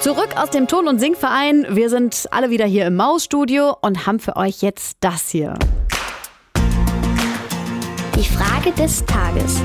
Zurück aus dem Ton- und Singverein. Wir sind alle wieder hier im Mausstudio und haben für euch jetzt das hier. Die Frage des Tages.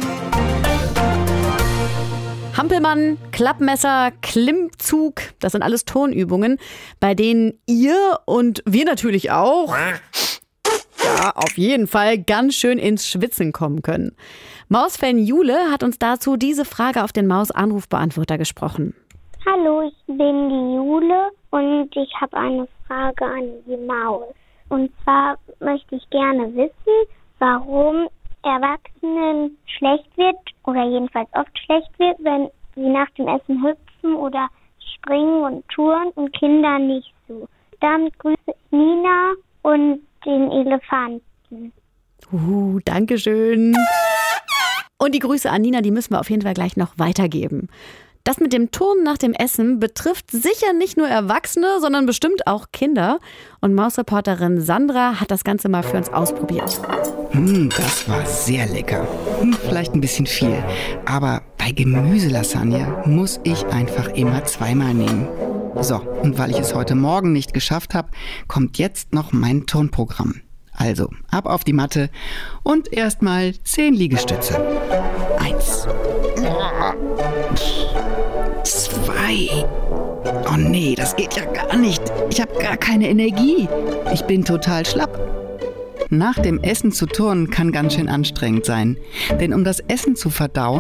Hampelmann, Klappmesser, Klimmzug, das sind alles Turnübungen, bei denen ihr und wir natürlich auch, ja, auf jeden Fall ganz schön ins Schwitzen kommen können. Mausfan Jule hat uns dazu diese Frage auf den Maus-Anrufbeantworter gesprochen. Hallo, ich bin die Jule und ich habe eine Frage an die Maus. Und zwar möchte ich gerne wissen, warum Erwachsenen schlecht wird oder jedenfalls oft schlecht wird, wenn sie nach dem Essen hüpfen oder springen und touren und Kinder nicht so. Damit grüße ich Nina und den Elefanten. Dankeschön. Und die Grüße an Nina, die müssen wir auf jeden Fall gleich noch weitergeben. Das mit dem Turnen nach dem Essen betrifft sicher nicht nur Erwachsene, sondern bestimmt auch Kinder. Und Mausreporterin Sandra hat das Ganze mal für uns ausprobiert. Das war sehr lecker. Vielleicht ein bisschen viel. Aber bei Gemüselasagne muss ich einfach immer zweimal nehmen. So, und weil ich es heute Morgen nicht geschafft habe, kommt jetzt noch mein Turnprogramm. Also, ab auf die Matte und erstmal 10 Liegestütze. 1. 2. Oh nee, das geht ja gar nicht. Ich habe gar keine Energie. Ich bin total schlapp. Nach dem Essen zu turnen kann ganz schön anstrengend sein. Denn um das Essen zu verdauen,